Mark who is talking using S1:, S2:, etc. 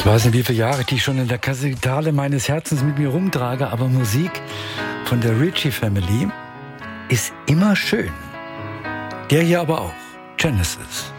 S1: weiß nicht, wie viele Jahre ich schon in der Kathedrale meines Herzens mit mir rumtrage, aber Musik von der Ritchie Family ist immer schön. Der hier aber auch. Genesis.